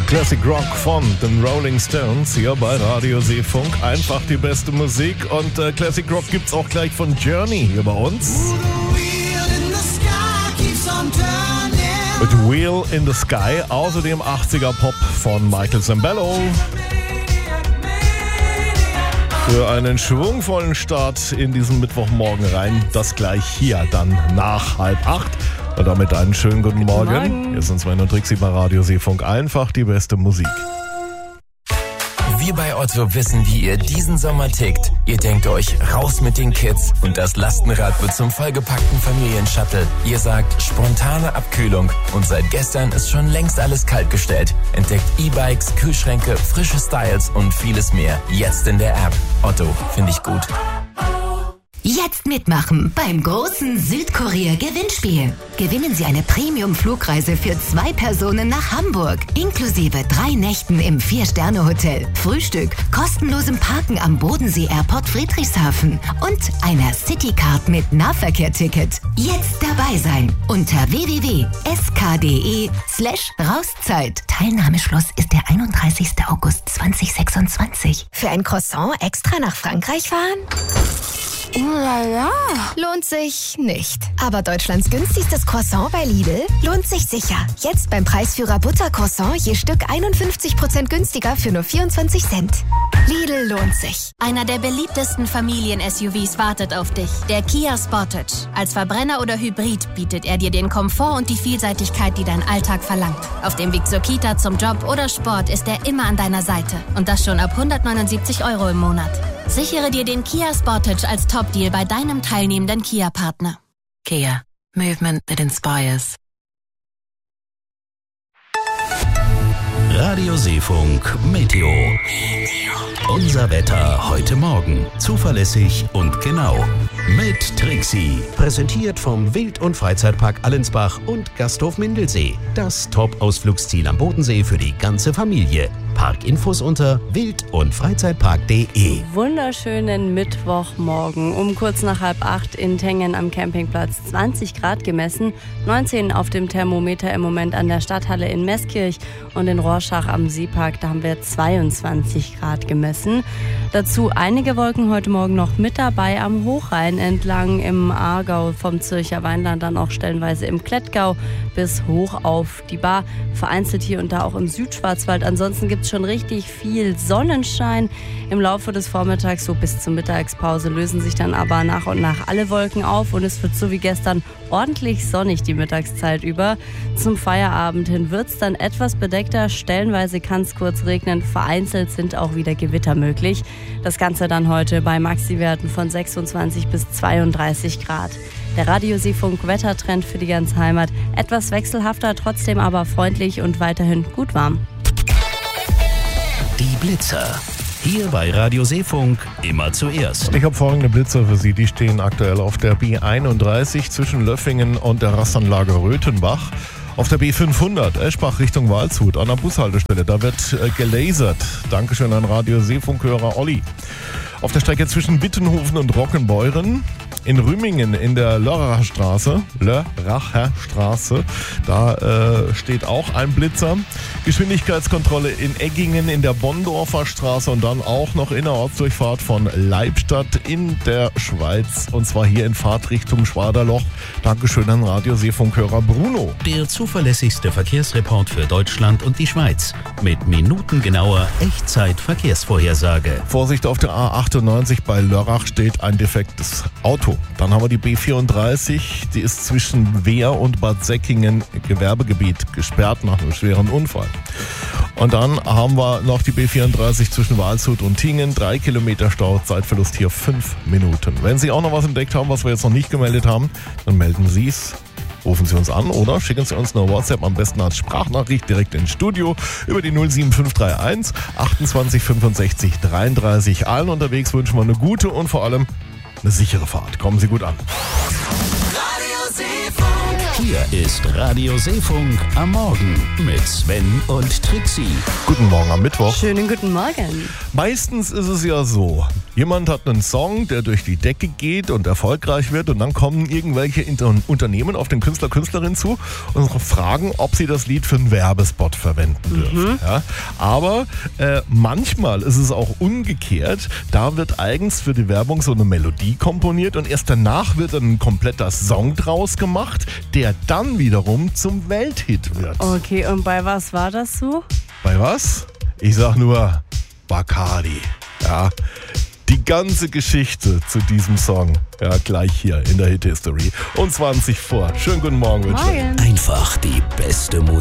Classic Rock von den Rolling Stones hier bei Radio Seefunk. Einfach die beste Musik und Classic Rock gibt's auch gleich von Journey hier bei uns. Mit Wheel in the Sky, außerdem 80er Pop von Michael Sembello. Für einen schwungvollen Start in diesen Mittwochmorgen rein, das gleich hier dann nach 7:30. Und damit einen schönen guten Morgen. Hier sind Sven und Trixie bei Radio Seefunk. Einfach die beste Musik. Wir bei Otto wissen, wie ihr diesen Sommer tickt. Ihr denkt euch, raus mit den Kids und das Lastenrad wird zum vollgepackten Familienshuttle. Ihr sagt, spontane Abkühlung und seit gestern ist schon längst alles kaltgestellt. Entdeckt E-Bikes, Kühlschränke, frische Styles und vieles mehr. Jetzt in der App. Otto, finde ich gut. Jetzt mitmachen beim großen Südkorea-Gewinnspiel. Gewinnen Sie eine Premium-Flugreise für 2 Personen nach Hamburg, inklusive 3 Nächten im 4-Sterne-Hotel, Frühstück, kostenlosem Parken am Bodensee-Airport Friedrichshafen und einer Citycard mit Nahverkehr-Ticket. Jetzt dabei sein unter www.sk.de/Rauszeit. Teilnahmeschluss ist der 31. August 2026. Für ein Croissant extra nach Frankreich fahren? Ulala. Lohnt sich nicht. Aber Deutschlands günstigstes Croissant bei Lidl lohnt sich sicher. Jetzt beim Preisführer Buttercroissant je Stück 51% günstiger für nur 24 Cent. Lidl lohnt sich. Einer der beliebtesten Familien-SUVs wartet auf dich. Der Kia Sportage. Als Verbrenner oder Hybrid bietet er dir den Komfort und die Vielseitigkeit, die dein Alltag verlangt. Auf dem Weg zur Kita, zum Job oder Sport ist er immer an deiner Seite. Und das schon ab 179 € im Monat. Sichere dir den Kia Sportage als Top-Deal bei deinem teilnehmenden Kia-Partner. Kia. Movement that inspires. Radio Seefunk Meteo. Unser Wetter heute Morgen. Zuverlässig und genau. Mit Trixie. Präsentiert vom Wild- und Freizeitpark Allensbach und Gasthof Mindelsee. Das Top-Ausflugsziel am Bodensee für die ganze Familie. Parkinfos unter wild- und freizeitpark.de. Wunderschönen Mittwochmorgen. Um kurz nach 7:30 in Tengen am Campingplatz 20 Grad gemessen, 19 auf dem Thermometer im Moment an der Stadthalle in Meßkirch und in Rorschach am Seepark, da haben wir 22 Grad gemessen. Dazu einige Wolken heute Morgen noch mit dabei am Hochrhein entlang im Aargau vom Zürcher Weinland, dann auch stellenweise im Klettgau bis hoch auf die Bar, vereinzelt hier und da auch im Südschwarzwald. Ansonsten gibt es schon richtig viel Sonnenschein. Im Laufe des Vormittags, so bis zur Mittagspause, lösen sich dann aber nach und nach alle Wolken auf und es wird so wie gestern ordentlich sonnig die Mittagszeit über. Zum Feierabend hin wird es dann etwas bedeckter, stellenweise kann es kurz regnen, vereinzelt sind auch wieder Gewitter möglich. Das Ganze dann heute bei Maxi-Werten von 26 bis 32 Grad. Der Radio Seefunk Wettertrend für die ganze Heimat. Etwas wechselhafter, trotzdem aber freundlich und weiterhin gut warm. Die Blitzer. Hier bei Radio Seefunk immer zuerst. Ich habe folgende Blitzer für Sie. Die stehen aktuell auf der B31 zwischen Löffingen und der Rastanlage Röthenbach. Auf der B500 Eschbach Richtung Waldshut an der Bushaltestelle. Da wird gelasert. Dankeschön an Radio Seefunkhörer Olli. Auf der Strecke zwischen Bittenhofen und Rockenbeuren. In Rümingen in der Lörracher Straße, da steht auch ein Blitzer. Geschwindigkeitskontrolle in Eggingen in der Bonndorfer Straße und dann auch noch Innerortsdurchfahrt von Leibstadt in der Schweiz. Und zwar hier in Fahrtrichtung Schwaderloch. Dankeschön an Radio Seefunkhörer Bruno. Der zuverlässigste Verkehrsreport für Deutschland und die Schweiz. Mit minutengenauer Echtzeit-Verkehrsvorhersage. Vorsicht, auf der A98 bei Lörrach steht ein defektes Auto. Dann haben wir die B34, die ist zwischen Wehr und Bad Säckingen Gewerbegebiet gesperrt nach einem schweren Unfall. Und dann haben wir noch die B34 zwischen Waldshut und Tingen, 3 Kilometer Stau, Zeitverlust hier 5 Minuten. Wenn Sie auch noch was entdeckt haben, was wir jetzt noch nicht gemeldet haben, dann melden Sie es. Rufen Sie uns an oder schicken Sie uns eine WhatsApp, am besten als Sprachnachricht direkt ins Studio über die 07531 28 65 33. Allen unterwegs wünschen wir eine gute und vor allem eine sichere Fahrt. Kommen Sie gut an. Radio Seefunk. Hier ist Radio Seefunk am Morgen mit Sven und Trixie. Guten Morgen am Mittwoch. Schönen guten Morgen. Meistens ist es ja so, Jemand hat einen Song, der durch die Decke geht und erfolgreich wird und dann kommen irgendwelche Unternehmen auf den Künstler, Künstlerin zu und fragen, ob sie das Lied für einen Werbespot verwenden dürfen. Ja? Aber manchmal ist es auch umgekehrt. Da wird eigens für die Werbung so eine Melodie komponiert und erst danach wird ein kompletter Song draus gemacht, der dann wiederum zum Welthit wird. Okay, und bei was war das so? Bei was? Ich sag nur Bacardi. Ja. Die ganze Geschichte zu diesem Song, ja, gleich hier in der Hit History. Und 20 vor. Schönen guten Morgen, wünsche ich. Einfach die beste Musik.